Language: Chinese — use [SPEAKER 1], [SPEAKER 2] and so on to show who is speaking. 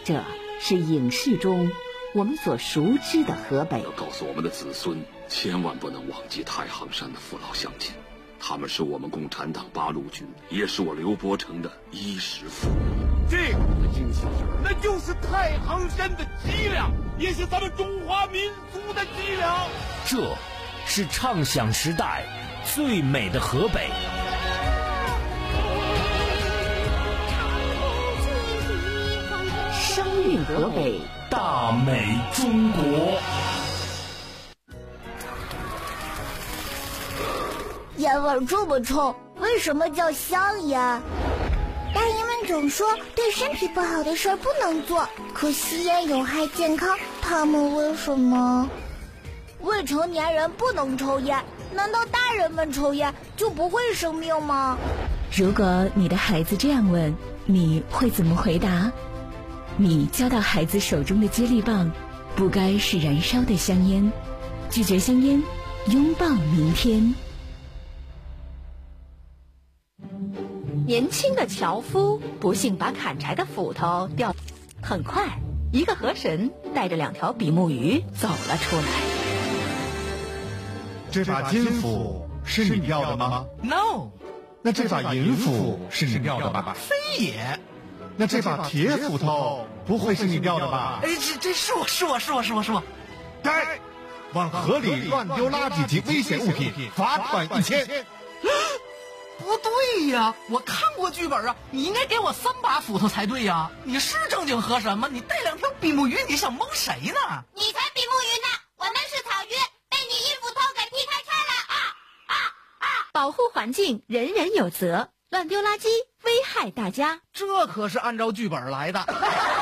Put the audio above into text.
[SPEAKER 1] 这是影视中我们所熟知的河北。
[SPEAKER 2] 要告诉我们的子孙，千万不能忘记太行山的父老乡亲，他们是我们共产党八路军，也是我刘伯承的衣食父母。
[SPEAKER 3] 这股子精气神，那就是太行山的脊梁，也是咱们中华民族的脊梁。
[SPEAKER 4] 这是畅想时代最美的河北。
[SPEAKER 1] 声韵河北，
[SPEAKER 4] 大美中国。
[SPEAKER 5] 烟味这么冲，为什么叫香烟？大人们总说对身体不好的事儿不能做，可吸烟有害健康，他们为什么？未成年人不能抽烟，难道大人们抽烟就不会生病吗？
[SPEAKER 6] 如果你的孩子这样问，你会怎么回答？你交到孩子手中的接力棒，不该是燃烧的香烟。拒绝香烟，拥抱明天。
[SPEAKER 7] 年轻的樵夫不幸把砍柴的斧头掉，很快，一个河神带着2条比目鱼走了出来。
[SPEAKER 8] 这把金斧是你要的吗
[SPEAKER 9] ？No。
[SPEAKER 8] 那这把银斧是你要的吧？
[SPEAKER 9] 非也。
[SPEAKER 8] 那这把铁斧头不会是你要的吧？
[SPEAKER 9] 哎，这是我。
[SPEAKER 8] 该往河里乱丢垃圾及危险物品，罚款1000。
[SPEAKER 9] 不对呀，我看过剧本啊，你应该给我3把斧头才对呀。你是正经河神吗？你带2条比目鱼，你想蒙谁呢？
[SPEAKER 5] 你才比目鱼呢，我们是草鱼，被你一斧头给劈开叉了！
[SPEAKER 7] 保护环境，人人有责，乱丢垃圾危害大家。
[SPEAKER 9] 这可是按照剧本来的。